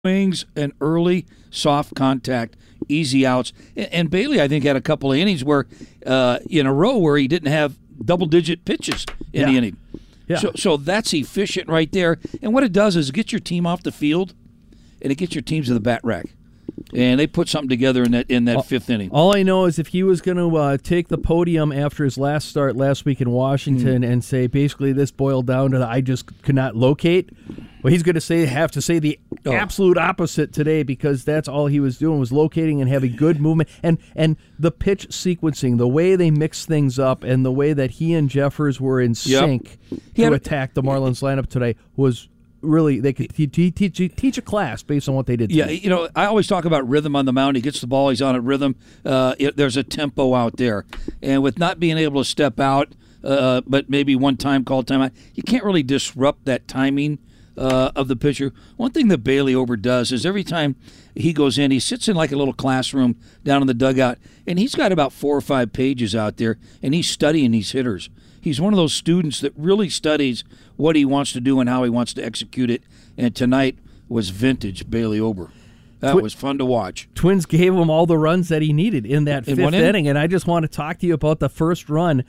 swings and early soft contact, easy outs. And Bailey, I think, had a couple of innings where in a row where he didn't have double-digit pitches in the inning. Yeah. So that's efficient right there. And what it does is get your team off the field, and it gets your teams to the bat rack. And they put something together in that fifth inning. All I know is if he was going to take the podium after his last start last week in Washington and say basically this boiled down to I just could not locate, well, he's going to have to say the absolute opposite today, because that's all he was doing was locating and having good movement. And the pitch sequencing, the way they mixed things up, and the way that he and Jeffers were in sync to attack the Marlins lineup today was really, they could teach a class based on what they did today. Yeah, I always talk about rhythm on the mound. He gets the ball, he's on a rhythm. There's a tempo out there. And with not being able to step out, but maybe one time call timeout, you can't really disrupt that timing of the pitcher. One thing that Bailey Ober does is every time he goes in, he sits in like a little classroom down in the dugout, and he's got about 4 or 5 pages out there, and he's studying these hitters. He's one of those students that really studies what he wants to do and how he wants to execute it. And tonight was vintage Bailey Ober. That was fun to watch. Twins gave him all the runs that he needed in that fifth inning, and I just want to talk to you about the first run.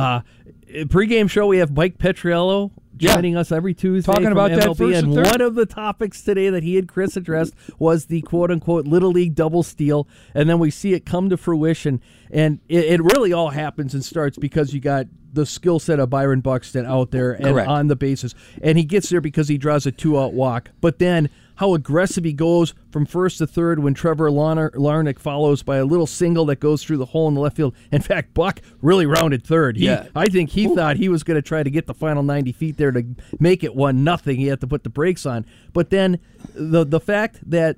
Pre-game show, we have Mike Petriello joining us every Tuesday talking about MLB, that first and third. one of the topics today that he and Chris addressed was the quote-unquote Little League double steal, and then we see it come to fruition, and it really all happens and starts because you got the skill set of Byron Buxton out there and on the bases, and he gets there because he draws a 2-out walk, but then how aggressive he goes from first to third when Trevor Larnach follows by a little single that goes through the hole in the left field. In fact, Buck really rounded third. I think he thought he was going to try to get the final 90 feet there to make it 1-0. He had to put the brakes on. But then the fact that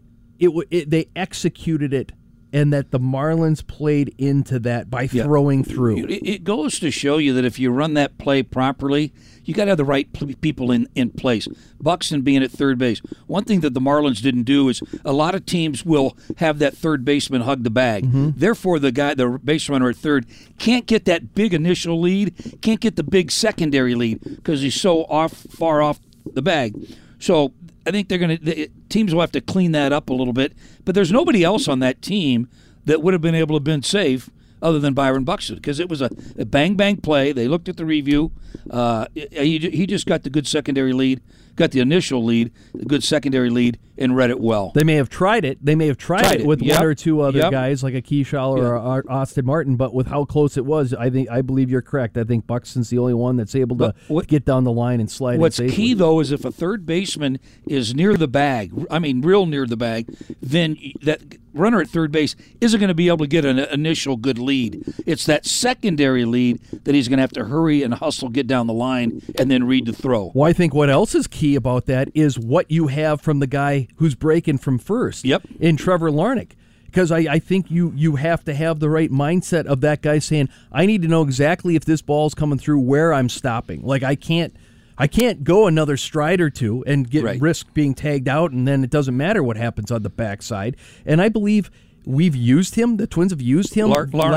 they executed it and that the Marlins played into that by throwing through. It goes to show you that if you run that play properly, you got to have the right people in place. Buxton being at third base. One thing that the Marlins didn't do is a lot of teams will have that third baseman hug the bag. Therefore, the base runner at third can't get that big initial lead, can't get the big secondary lead because he's so far off the bag. So I think teams will have to clean that up a little bit. But there's nobody else on that team that would have been able to have been safe other than Byron Buxton, because it was a bang-bang play. They looked at the review. He just got the good secondary lead, got the initial lead, the good secondary lead, and read it well. They may have tried it. They may have tried it with one or two other guys like a Keyshaw or Austin Martin, but with how close it was, I believe you're correct. I think Buxton's the only one that's able to get down the line and slide What's it safely. Key, though, is if a third baseman is near the bag, real near the bag, then that runner at third base isn't going to be able to get an initial good lead. It's that secondary lead that he's going to have to hurry and hustle, get down the line, and then read the throw. Well, I think what else is key about that is what you have from the guy who's breaking from first in Trevor Larnach. Because I think you have to have the right mindset of that guy saying, I need to know exactly if this ball's coming through where I'm stopping. Like I can't go another stride or two and risk being tagged out, and then it doesn't matter what happens on the backside. And I believe we've used him. The Twins have used him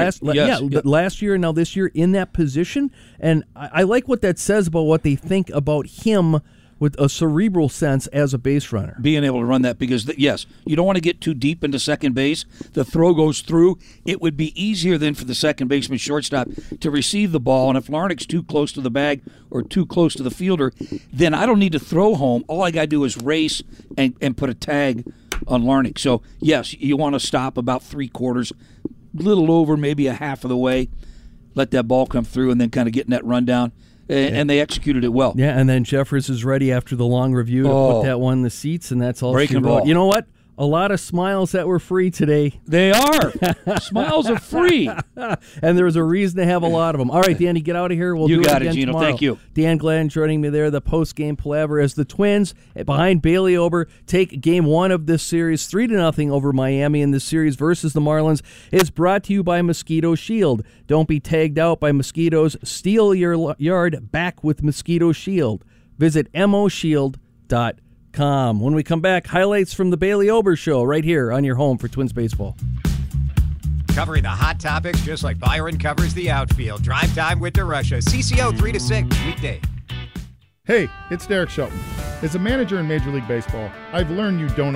last year and now this year in that position. And I like what that says about what they think about him with a cerebral sense as a base runner. Being able to run that because, you don't want to get too deep into second base. The throw goes through. It would be easier then for the second baseman shortstop to receive the ball, and if Larnach's too close to the bag or too close to the fielder, then I don't need to throw home. All I got to do is race and put a tag on Larnach. So, yes, you want to stop about 3/4, little over, maybe a half of the way, let that ball come through, and then kind of getting that rundown. And they executed it well. Yeah, and then Jeffers is ready after the long review to put that one in the seats, and that's all breaking she wrote. ball. You know what? A lot of smiles that were free today. They are. Smiles are free. And there's a reason to have a lot of them. All right, Danny, get out of here. We'll do it again Gino. tomorrow. Thank you. Dan Glenn joining me there, the post-game palaver as the Twins, behind Bailey Ober, take Game 1 of this series 3-0 over Miami, in this series versus the Marlins. Is brought to you by Mosquito Shield. Don't be tagged out by mosquitoes. Steal your yard back with Mosquito Shield. Visit moshield.com. When we come back, highlights from the Bailey Ober Show right here on your home for Twins baseball. Covering the hot topics just like Byron covers the outfield. Drive Time with DeRusha. CCO 3 to 6 weekday. Hey, it's Derek Shelton. As a manager in Major League Baseball, I've learned you don't